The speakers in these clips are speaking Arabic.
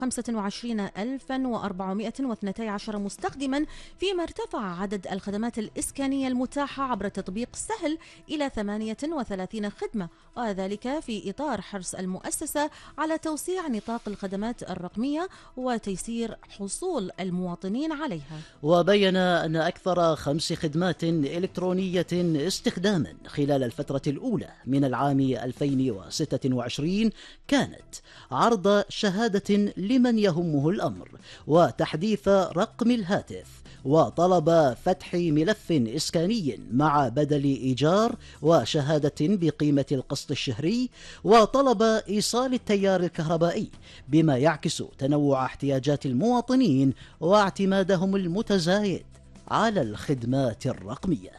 25,412 مستخدما، فيما ارتفع عدد الخدمات الإسكانية المتاحة عبر التطبيق سهل إلى 38 خدمة، وذلك في إطار حرص المؤسسة على توسيع نطاق الخدمات الرقمية وتيسير حصول المواطنين عليها. وبين أن أكثر 5 خدمات إلكترونية استخداما خلال الفترة الأولى من العام 2026 كانت عرض شهادة لمن يهمه الأمر، وتحديث رقم الهاتف، وطلب فتح ملف إسكاني مع بدل إيجار، وشهادة بقيمة القسط الشهري، وطلب إيصال التيار الكهربائي، بما يعكس تنوع احتياجات المواطنين واعتمادهم المتزايد على الخدمات الرقمية.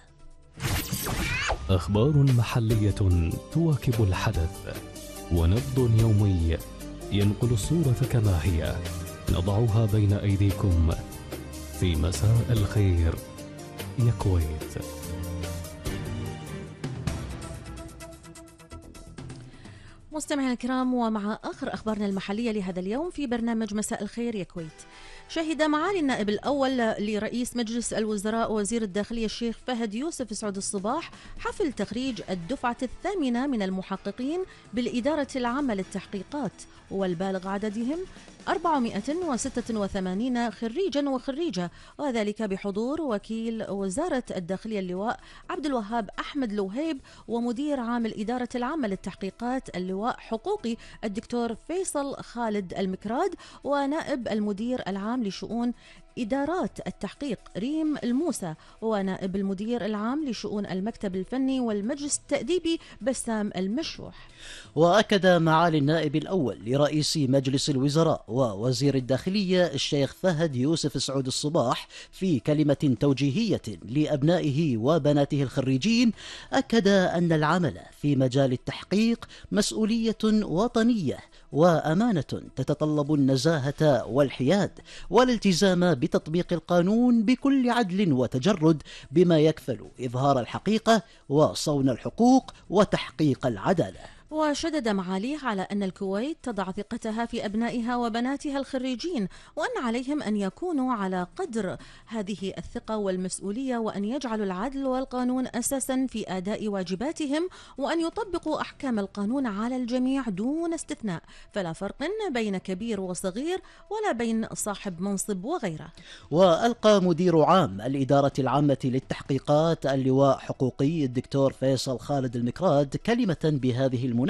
أخبار محلية تواكب الحدث، ونبض يومي ينقل الصورة كما هي، نضعها بين أيديكم في مساء الخير يا كويت. مستمعينا الكرام، ومع آخر أخبارنا المحلية لهذا اليوم في برنامج مساء الخير يا كويت. شهد معالي النائب الأول لرئيس مجلس الوزراء وزير الداخلية الشيخ فهد يوسف سعود الصباح حفل تخريج الدفعة 8 من المحققين بالإدارة العامة للتحقيقات، والبالغ عددهم 486 خريجا وخريجة، وذلك بحضور وكيل وزارة الداخلية اللواء عبد الوهاب أحمد لوهيب، ومدير عام الإدارة العامة للتحقيقات اللواء حقوقي الدكتور فيصل خالد المكراد، ونائب المدير العام لشؤون إدارات التحقيق ريم الموسى، ونائب المدير العام لشؤون المكتب الفني والمجلس التأديبي بسام المشروح. وأكد معالي النائب الأول لرئيس مجلس الوزراء ووزير الداخلية الشيخ فهد يوسف سعود الصباح في كلمة توجيهية لأبنائه وبناته الخريجين، أكد أن العمل في مجال التحقيق مسؤولية وطنية وأمانة تتطلب النزاهة والحياد والالتزام بتطبيق القانون بكل عدل وتجرد، بما يكفل إظهار الحقيقة وصون الحقوق وتحقيق العدالة. وشدد معاليه على أن الكويت تضع ثقتها في أبنائها وبناتها الخريجين، وأن عليهم أن يكونوا على قدر هذه الثقة والمسؤولية، وأن يجعلوا العدل والقانون أساسا في أداء واجباتهم، وأن يطبقوا أحكام القانون على الجميع دون استثناء، فلا فرق بين كبير وصغير ولا بين صاحب منصب وغيره. وألقى مدير عام الإدارة العامة للتحقيقات اللواء حقوقي الدكتور فيصل خالد المكراد كلمة بهذه المناسبة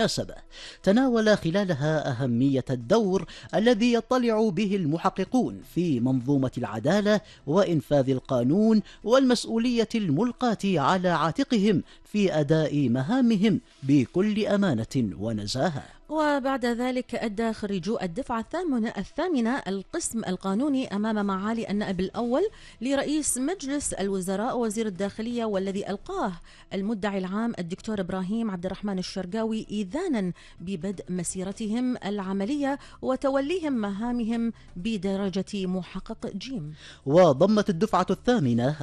تناول خلالها أهمية الدور الذي يطلع به المحققون في منظومة العدالة وإنفاذ القانون، والمسؤولية الملقاة على عاتقهم في أداء مهامهم بكل أمانة ونزاهة. وبعد ذلك أدى خريجو الدفعة الثامنة القسم القانوني أمام معالي النائب الأول لرئيس مجلس الوزراء وزير الداخلية، والذي ألقاه المدعي العام الدكتور إبراهيم عبد الرحمن الشرقاوي، إذانا ببدء مسيرتهم العملية وتوليهم مهامهم بدرجة محقق جيم. وضمت الدفعة الثامنة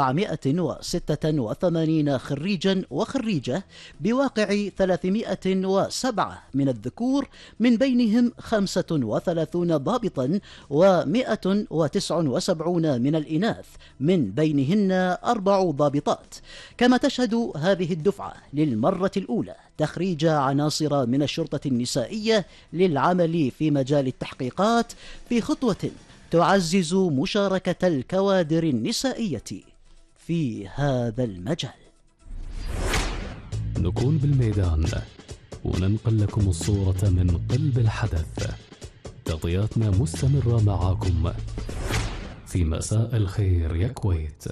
486 خريجا وخريجة بواقع 307 من الذكور، من بينهم 35 ضابطا و179 من الإناث، من بينهن 4 ضابطات. كما تشهد هذه الدفعة للمرة الأولى تخريج عناصر من الشرطة النسائية للعمل في مجال التحقيقات، في خطوة تعزز مشاركة الكوادر النسائية في هذا المجال. نكون بالميدان وننقل لكم الصورة من قلب الحدث. تغطياتنا مستمرة معاكم في مساء الخير يا كويت.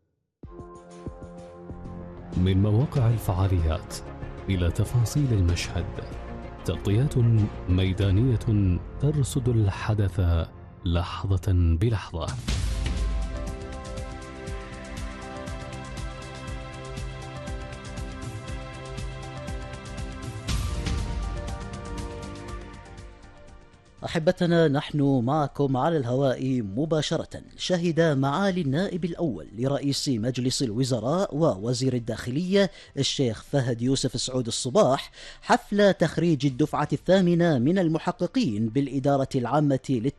من مواقع الفعاليات إلى تفاصيل المشهد، تغطيات ميدانية ترصد الحدث لحظة بلحظة. أحبتنا، نحن معكم على الهواء مباشرة. شهد معالي النائب الأول لرئيس مجلس الوزراء ووزير الداخلية الشيخ فهد يوسف سعود الصباح حفل تخريج الدفعة الثامنة من المحققين بالإدارة العامة